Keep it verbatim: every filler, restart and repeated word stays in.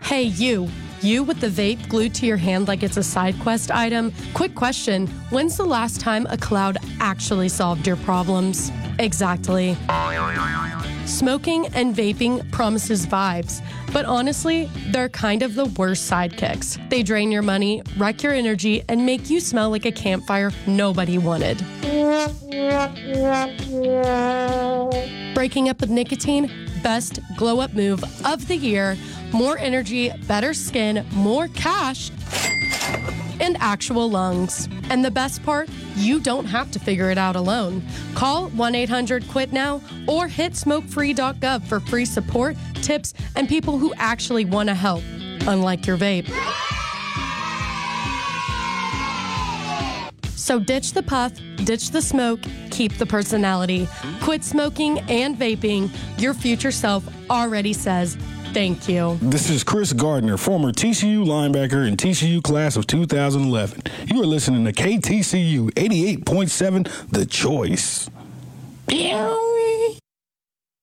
Hey, you. You with the vape glued to your hand like it's a side quest item? Quick question. When's the last time a cloud actually solved your problems? Exactly. Smoking and vaping promises vibes, but honestly, they're kind of the worst sidekicks. They drain your money, wreck your energy, and make you smell like a campfire nobody wanted. Breaking up with nicotine, best glow up move of the year. More energy, better skin, more cash, and actual lungs. And the best part, you don't have to figure it out alone. Call one eight hundred quit now or hit smoke free dot gov for free support, tips, and people who actually want to help, unlike your vape. So ditch the puff, ditch the smoke, keep the personality. Quit smoking and vaping. Your future self already says thank you. This is Chris Gardner, former T C U linebacker and T C U class of two thousand eleven. You are listening to K T C U eighty-eight point seven, The Choice.